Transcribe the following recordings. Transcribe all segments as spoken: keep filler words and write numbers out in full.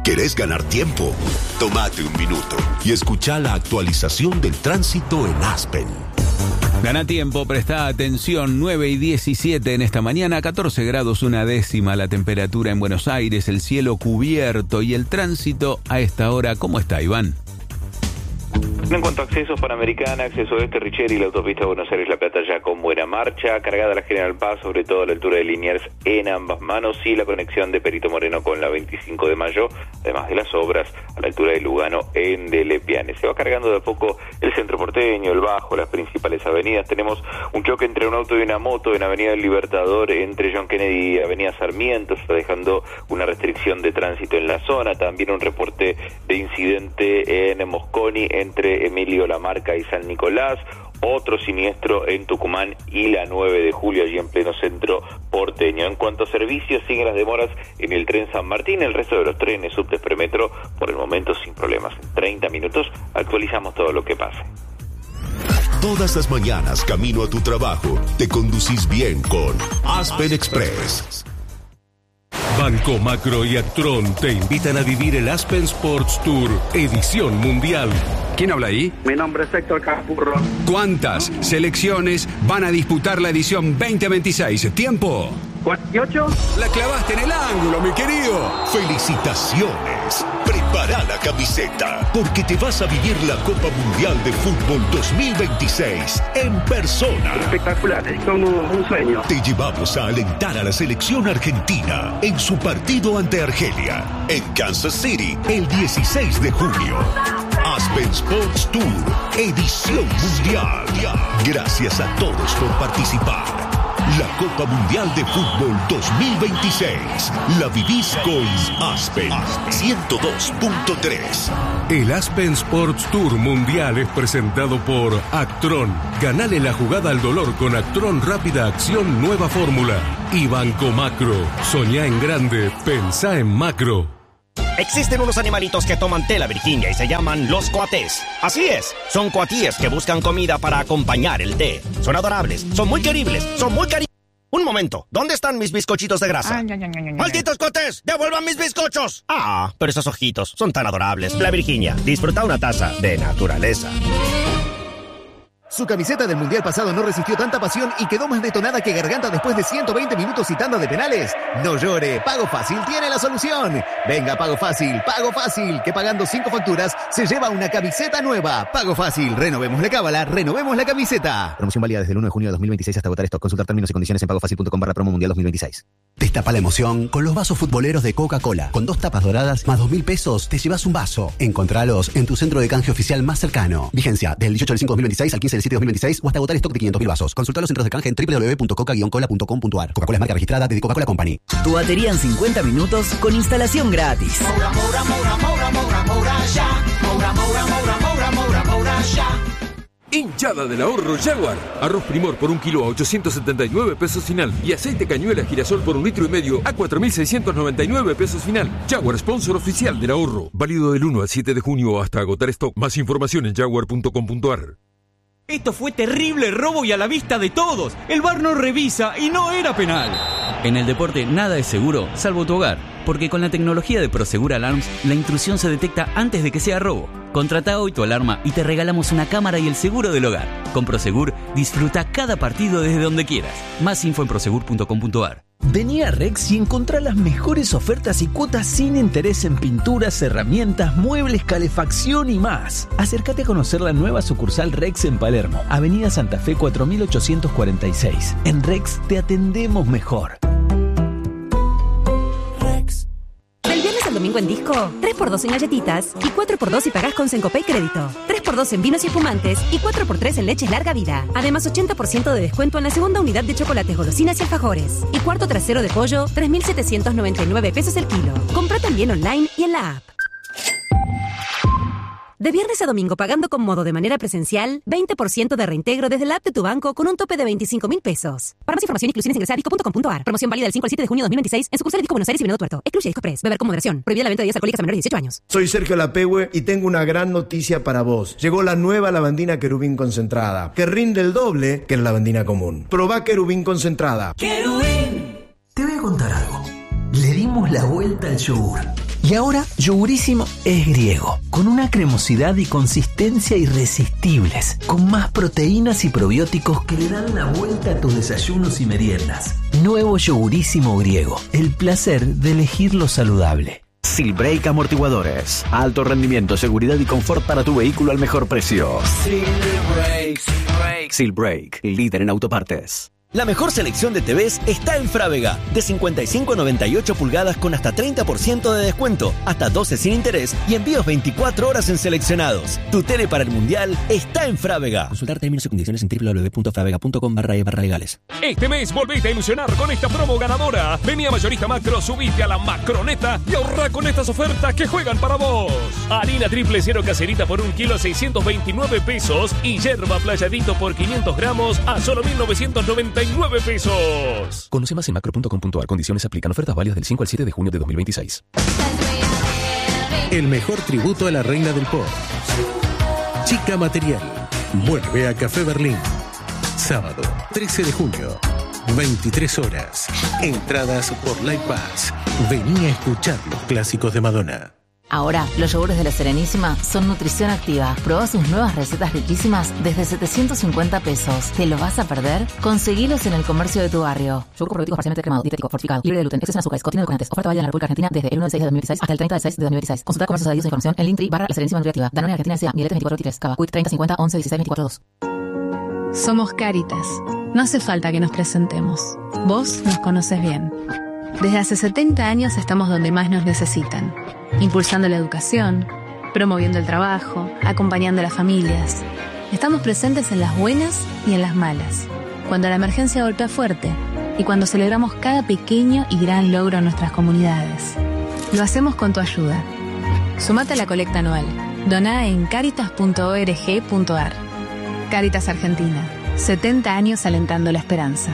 ¿Querés ganar tiempo? Tómate un minuto y escucha la actualización del tránsito en Aspen. Gana tiempo, presta atención, nueve y diecisiete en esta mañana, catorce grados una décima la temperatura en Buenos Aires, el cielo cubierto y el tránsito a esta hora. ¿Cómo está, Iván? En cuanto a accesos, Panamericana, acceso este, Richeri y la autopista Buenos Aires-La Plata ya con buena marcha, cargada la General Paz, sobre todo a la altura de Liniers en ambas manos, y la conexión de Perito Moreno con la veinticinco de mayo, además de las obras a la altura de Lugano en Delepiane. Se va cargando de a poco el centro porteño, el Bajo, las principales avenidas. Tenemos un choque entre un auto y una moto en Avenida del Libertador, entre John Kennedy y Avenida Sarmiento, está dejando una restricción de tránsito en la zona. También un reporte de incidente en Mosconi, entre Emilio Lamarca y San Nicolás, otro siniestro en Tucumán y la nueve de julio, allí en pleno centro porteño. En cuanto a servicios, siguen las demoras en el tren San Martín, el resto de los trenes, subtes, premetro, por el momento sin problemas. En treinta minutos actualizamos todo lo que pase. Todas las mañanas, camino a tu trabajo, te conducís bien con Aspen Express. Banco Macro y Actron te invitan a vivir el Aspen Sports Tour, edición mundial. ¿Quién habla ahí? Mi nombre es Héctor Capurro. ¿Cuántas selecciones van a disputar la edición veinte veintiséis? ¿Tiempo? ¿cuarenta y ocho? La clavaste en el ángulo, mi querido. ¡Felicitaciones! Prepara la camiseta, porque te vas a vivir la Copa Mundial de Fútbol dos mil veintiséis en persona. Espectacular, es como un sueño. Te llevamos a alentar a la selección argentina en su partido ante Argelia, en Kansas City, el dieciséis de junio. Aspen Sports Tour, edición mundial. Gracias a todos por participar. La Copa Mundial de Fútbol dos mil veintiséis la vivís con Aspen ciento dos punto tres. El Aspen Sports Tour Mundial es presentado por Actron. Ganale la jugada al dolor con Actron Rápida Acción Nueva Fórmula. Y Banco Macro. Soñá en grande, pensá en macro. Existen unos animalitos que toman té, la Virginia, y se llaman los coatés. Así es, son coatíes que buscan comida para acompañar el té. Son adorables, son muy queribles, son muy cari... Un momento, ¿dónde están mis bizcochitos de grasa? Ay, ay, ay, ay, ¡malditos coatés! ¡Devuelvan mis bizcochos! Ah, pero esos ojitos son tan adorables. La Virginia, disfruta una taza de naturaleza. Su camiseta del Mundial pasado no resistió tanta pasión y quedó más detonada que Garganta después de ciento veinte minutos y tanda de penales. No llore, Pago Fácil tiene la solución. Venga, Pago Fácil, Pago Fácil, que pagando cinco facturas se lleva una camiseta nueva. Pago Fácil, renovemos la cábala, renovemos la camiseta. Promoción válida desde el uno de junio de dos mil veintiséis hasta agotar stock. Consultar términos y condiciones en pagofacil.com barra promo mundial dos mil veintiséis. Destapa la emoción con los vasos futboleros de Coca-Cola. Con dos tapas doradas más dos mil pesos te llevas un vaso. Encontralos en tu centro de canje oficial más cercano. Vigencia del dieciocho del cinco de dos mil veintiséis al quince del siete de dos mil veintiséis o hasta agotar stock de quinientos mil vasos. Consulta los centros de canje en doble u doble u doble u punto coca guion cola punto com punto a r. Coca-Cola es marca registrada de The Coca-Cola Company. Tu batería en cincuenta minutos con instalación gratis. Moura, Moura, Moura, Moura, Moura, Moura, ya. Moura, Moura, Moura, Moura, Moura, Moura, ya. Hinchada del ahorro Jaguar. Arroz Primor por un kilo a ochocientos setenta y nueve pesos final. Y aceite cañuela girasol por un litro y medio a cuatro mil seiscientos noventa y nueve pesos final. Jaguar, sponsor oficial del ahorro. Válido del uno al siete de junio hasta agotar stock. Más información en jaguar punto com punto a r. Esto fue terrible robo y a la vista de todos. El V A R no revisa y no era penal. En el deporte nada es seguro, salvo tu hogar. Porque con la tecnología de Prosegur Alarms, la intrusión se detecta antes de que sea robo. Contrata hoy tu alarma y te regalamos una cámara y el seguro del hogar. Con Prosegur, disfruta cada partido desde donde quieras. Más info en prosegur punto com punto a r. Vení a Rex y encontrá las mejores ofertas y cuotas sin interés en pinturas, herramientas, muebles, calefacción y más. Acércate a conocer la nueva sucursal Rex en Palermo, Avenida Santa Fe cuatro mil ochocientos cuarenta y seis. En Rex te atendemos mejor. El domingo en Disco, tres por dos en galletitas y cuatro por dos si pagás con Sencopay Crédito. tres por dos en vinos y espumantes y cuatro por tres en leches larga vida. Además, ochenta por ciento de descuento en la segunda unidad de chocolates, golosinas y alfajores. Y cuarto trasero de pollo, tres mil setecientos noventa y nueve pesos el kilo. Compra también online y en la app. De viernes a domingo pagando con Modo de manera presencial, veinte por ciento de reintegro desde la app de tu banco con un tope de veinticinco mil pesos. Para más información, inclusiones ingresa a disco punto com punto a r. Promoción válida del cinco al siete de junio de dos mil veintiséis en sucursales Disco Buenos Aires y Venado Tuerto. Excluye Disco Press. Beber con moderación. Prohibida la venta de bebidas alcohólicas a menores de dieciocho años. Soy Sergio Lapehue y tengo una gran noticia para vos. Llegó la nueva lavandina Querubín concentrada, que rinde el doble que la lavandina común. Probá Querubín concentrada. Querubín. Te voy a contar algo. Le dimos la vuelta al yogur. Y ahora, Yogurísimo es griego, con una cremosidad y consistencia irresistibles, con más proteínas y probióticos que le dan la vuelta a tus desayunos y meriendas. Nuevo Yogurísimo griego, el placer de elegir lo saludable. Silbrake Amortiguadores. Alto rendimiento, seguridad y confort para tu vehículo al mejor precio. Silbrake. Silbrake. Silbrake, líder en autopartes. La mejor selección de T Vs está en Frávega. De cincuenta y cinco a noventa y ocho pulgadas con hasta treinta por ciento de descuento, hasta doce sin interés y envíos veinticuatro horas en seleccionados. Tu tele para el Mundial está en Frávega. Consultar términos y condiciones en w w w punto fravega punto com barra e barra legales. Este mes volvete a ilusionar con esta promo ganadora. Vení a Mayorista Macro, subite a la Macroneta y ahorrá con estas ofertas que juegan para vos. Harina triple cero caserita por un kilo a seiscientos veintinueve pesos y yerba playadito por quinientos gramos a solo mil novecientos noventa y nueve pesos. Conoce más en macro punto com punto a r. Condiciones aplican. Ofertas válidas del cinco al siete de junio de dos mil veintiséis. El mejor tributo a la reina del pop. Chica Material. Vuelve a Café Berlín. Sábado, trece de junio. veintitrés horas. Entradas por Live Pass. Vení a escuchar los clásicos de Madonna. Ahora, los yogures de La Serenísima son nutrición activa. Probá sus nuevas recetas riquísimas desde setecientos cincuenta pesos. ¿Te lo vas a perder? Conseguilos en el comercio de tu barrio. Yogur probiótico parcialmente cremado, dietético, fortificado, libre de gluten, exceso en azúcares, contiene edulcorantes. Oferta válida en la República Argentina desde el uno de seis de dos mil dieciséis hasta el treinta de seis de dos mil veintiséis. Consulta comercios adheridos a información en Linktree barra La Serenísima Nutriactiva. Danone Argentina S A, Miletes veinticuatro veintitrés, Cava, Quick treinta cincuenta once dieciséis veinticuatro dos. Somos Cáritas. No hace falta que nos presentemos. Vos nos conoces bien. Desde hace setenta años estamos donde más nos necesitan, impulsando la educación, promoviendo el trabajo, acompañando a las familias. Estamos presentes en las buenas y en las malas, cuando la emergencia golpea fuerte y cuando celebramos cada pequeño y gran logro en nuestras comunidades. Lo hacemos con tu ayuda. Sumate a la colecta anual. Doná en caritas punto org punto a r. Cáritas Argentina. setenta años alentando la esperanza.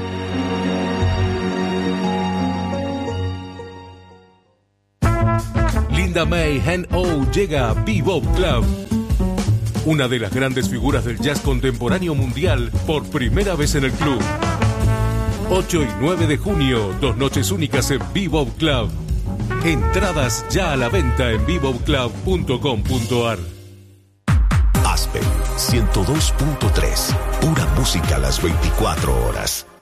Linda May Hand O llega a Bebop Club. Una de las grandes figuras del jazz contemporáneo mundial por primera vez en el club. ocho y nueve de junio, dos noches únicas en Bebop Club. Entradas ya a la venta en bebop club punto com punto a r. Aspen ciento dos punto tres. Pura música a las veinticuatro horas.